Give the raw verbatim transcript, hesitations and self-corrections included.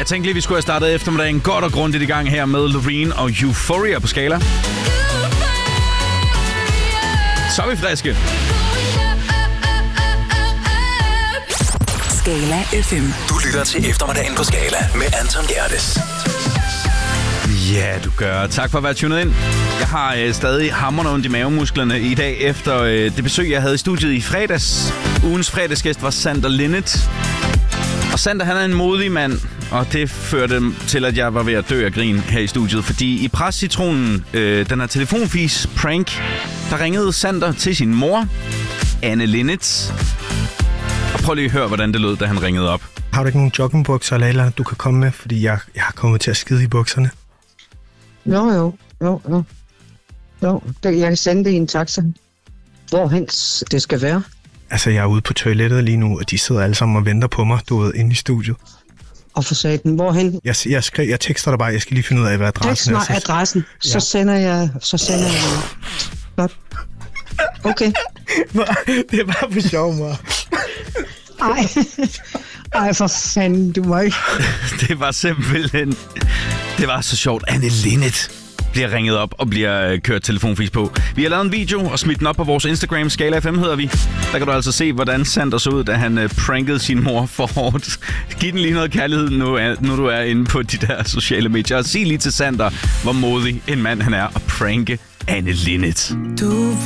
Jeg tænkte lige, vi skulle have startet eftermiddagen godt og grundigt i gang her med Loreen og Euphoria på Skala. Så er vi friske. Skala F M. Du lytter til eftermiddagen på Skala med Anton Gerdes. Ja, du gør. Tak for at være tunet ind. Jeg har øh, stadig hamrende ondt i mavemusklerne i dag efter øh, det besøg, jeg havde i studiet i fredags. Ugens fredagsgæst var Sander Linnet. Og Sander, han er en modig mand, og det førte til, at jeg var ved at dø af grin her i studiet. Fordi i Prescitronen, øh, den her telefonfis prank, der ringede Sander til sin mor, Anne Linnet. Og prøv lige at høre, hvordan det lød, da han ringede op. Har du ikke nogen joggingbukser eller eller du kan komme med, fordi jeg, jeg har kommet til at skide i bukserne? Jo, jo, jo, jo. Jo, det, jeg kan sende det i en taxa. Hvorhen det skal være. Altså, jeg er ude på toilettet lige nu, og de sidder alle sammen og venter på mig, du ved, inde i studiet. Og for satan, hvorhen? Jeg, jeg, skri, jeg tekster dig bare, jeg skal lige finde ud af, hvad adressen er. Tekst mig adressen, så ja. sender jeg, så sender jeg. Godt. Okay. Det er bare for sjov, mor. Ej. Ej, for fanden, du må ikke. Det var simpelthen... Det var så sjovt. Anne Linnet bliver ringet op og bliver kørt telefonfis på. Vi har lavet en video og smidt den op på vores Instagram. Skala F M hedder vi. Der kan du altså se, hvordan Sander så ud, da han uh, prankede sin mor for hårdt. Giv den lige noget kærlighed, nu, nu du er inde på de der sociale medier. Og sig lige til Sander, hvor modig en mand han er at pranke Anne Linnet. Du